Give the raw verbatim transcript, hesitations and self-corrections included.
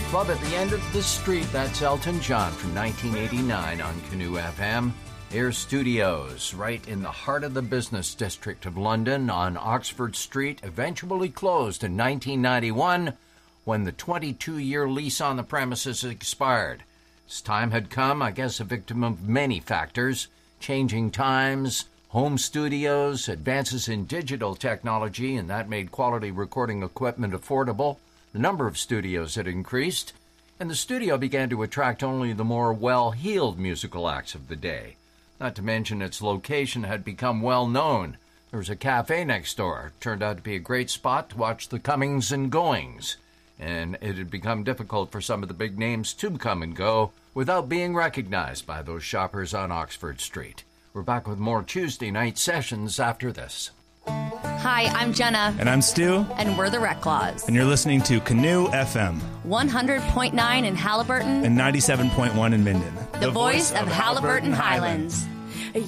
Club at the End of the Street. That's Elton John from nineteen eighty-nine on Canoe F M. Air Studios, right in the heart of the business district of London on Oxford Street, eventually closed in nineteen ninety-one when the twenty-two-year lease on the premises expired. Its time had come, I guess, a victim of many factors: changing times, home studios, advances in digital technology, and that made quality recording equipment affordable. The number of studios had increased, and the studio began to attract only the more well-heeled musical acts of the day. Not to mention its location had become well-known. There was a cafe next door. It turned out to be a great spot to watch the comings and goings, and it had become difficult for some of the big names to come and go without being recognized by those shoppers on Oxford Street. We're back with more Tuesday night sessions after this. Hi, I'm Jenna. And I'm Stu. And we're the Rec Claws. And you're listening to Canoe F M. one hundred point nine in Haliburton. And ninety-seven point one in Minden. The, the voice, voice of, of Haliburton, Haliburton Highlands. Highlands.